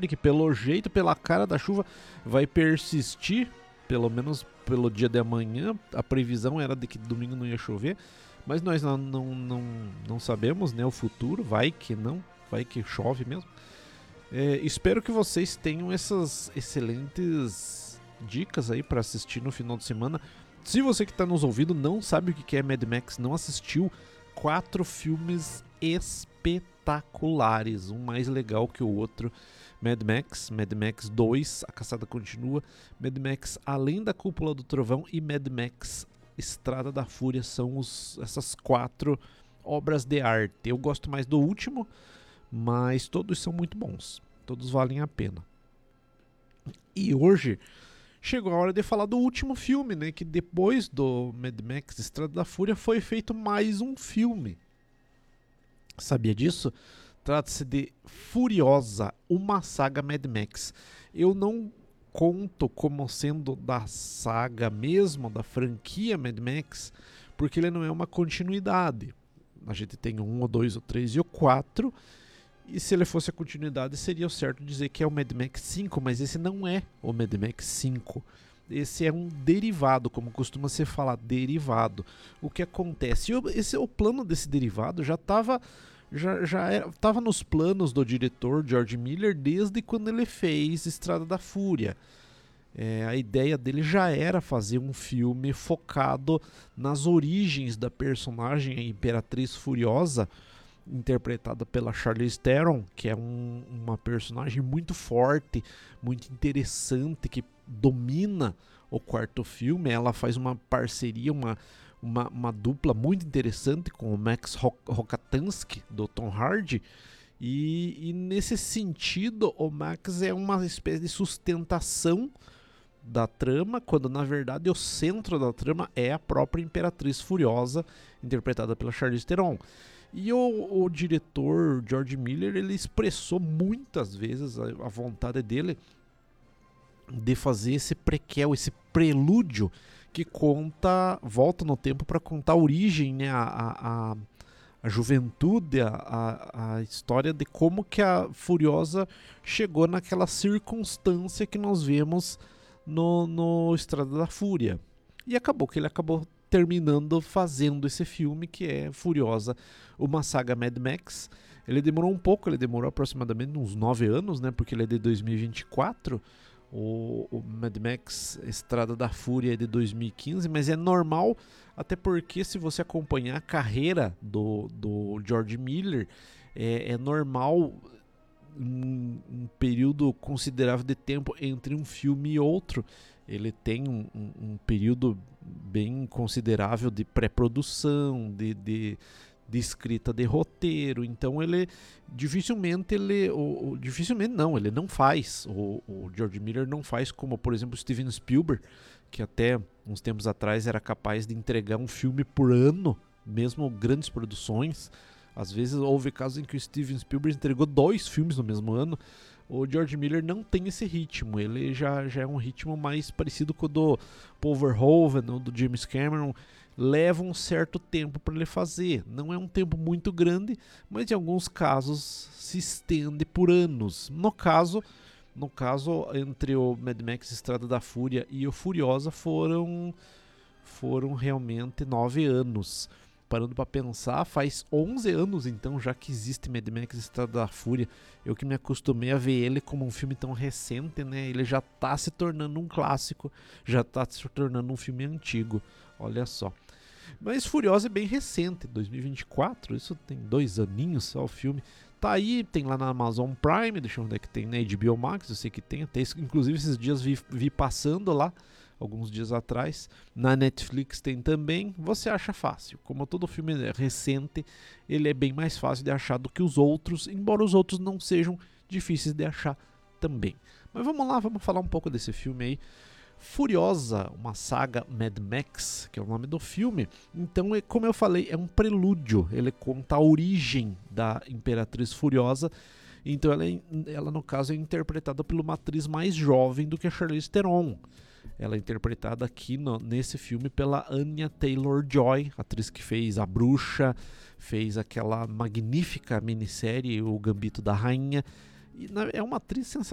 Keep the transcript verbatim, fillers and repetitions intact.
tarde, que pelo jeito, pela cara da chuva, vai persistir, pelo menos pelo dia de amanhã. A previsão era de que domingo não ia chover, mas nós não, não, não, não sabemos, né, o futuro, vai que não, vai que chove mesmo. É, espero que vocês tenham essas excelentes dicas aí para assistir no final de semana. Se você que está nos ouvindo não sabe o que é Mad Max, não assistiu, quatro filmes espetaculares, um mais legal que o outro. Mad Max, Mad Max dois, A Caçada Continua, Mad Max Além da Cúpula do Trovão e Mad Max Estrada da Fúria são os, essas quatro obras de arte. Eu gosto mais do último, mas todos são muito bons, todos valem a pena. E hoje chegou a hora de falar do último filme, né? Que depois do Mad Max Estrada da Fúria foi feito mais um filme. Sabia disso? Trata-se de Furiosa, uma saga Mad Max. Eu não conto como sendo da saga mesmo, da franquia Mad Max, porque ele não é uma continuidade. A gente tem o um, o dois, o três e o quatro. E se ele fosse a continuidade, seria o certo dizer que é o Mad Max cinco, mas esse não é o Mad Max cinco. Esse é um derivado, como costuma se falar, derivado. O que acontece? Esse, o plano desse derivado já estava já, já era, tava nos planos do diretor George Miller desde quando ele fez Estrada da Fúria. É, a ideia dele já era fazer um filme focado nas origens da personagem, a Imperatriz Furiosa, interpretada pela Charlize Theron, que é um, uma personagem muito forte, muito interessante, que domina o quarto filme. Ela faz uma parceria, uma, uma, uma dupla muito interessante com o Max Rokatansky, do Tom Hardy, e, e nesse sentido o Max é uma espécie de sustentação da trama, quando na verdade o centro da trama é a própria Imperatriz Furiosa, interpretada pela Charlize Theron. E o, o diretor George Miller, ele expressou muitas vezes a, a vontade dele de fazer esse prequel, esse prelúdio que conta, volta no tempo para contar a origem, né, a, a, a juventude, a, a, a história de como que a Furiosa chegou naquela circunstância que nós vemos no, no Estrada da Fúria. E acabou que ele acabou terminando fazendo esse filme, que é Furiosa, uma saga Mad Max. Ele demorou um pouco, ele demorou aproximadamente uns nove anos, né, porque ele é de dois mil e vinte e quatro, o, o Mad Max Estrada da Fúria é de dois mil e quinze, mas é normal, até porque se você acompanhar a carreira do, do George Miller, é, é normal um, um período considerável de tempo entre um filme e outro. Ele tem um, um, um período bem considerável de pré-produção, de, de, de escrita de roteiro. Então ele dificilmente ele o, o, dificilmente não, ele não faz. O, o George Miller não faz como, por exemplo, Steven Spielberg, que até uns tempos atrás era capaz de entregar um filme por ano, mesmo grandes produções. Às vezes houve casos em que o Steven Spielberg entregou dois filmes no mesmo ano. O George Miller não tem esse ritmo, ele já, já é um ritmo mais parecido com o do Paul Verhoeven ou do James Cameron. Leva um certo tempo para ele fazer, não é um tempo muito grande, mas em alguns casos se estende por anos. No caso, no caso entre o Mad Max Estrada da Fúria e o Furiosa foram, foram realmente nove anos. Parando para pensar, faz onze anos então já que existe Mad Max Estrada da Fúria. Eu que me acostumei a ver ele como um filme tão recente, né? Ele já está se tornando um clássico, já está se tornando um filme antigo, olha só. Mas Furiosa é bem recente, dois mil e vinte e quatro, isso tem dois aninhos só o filme. Tá aí, tem lá na Amazon Prime, deixa eu ver onde é que tem, na H B O Max, eu sei que tem, até inclusive esses dias vi, vi passando lá, alguns dias atrás. Na Netflix tem também. Você acha fácil, como todo filme é recente, ele é bem mais fácil de achar do que os outros, embora os outros não sejam difíceis de achar também. Mas vamos lá, vamos falar um pouco desse filme aí. Furiosa, uma saga Mad Max, que é o nome do filme. Então, é, como eu falei, é um prelúdio. Ele conta a origem da Imperatriz Furiosa. Então ela, é, ela no caso é interpretada por uma atriz mais jovem do que a Charlize Theron. Ela é interpretada aqui no, nesse filme pela Anya Taylor-Joy, atriz que fez A Bruxa, fez aquela magnífica minissérie O Gambito da Rainha. E na, é uma atriz sensacional.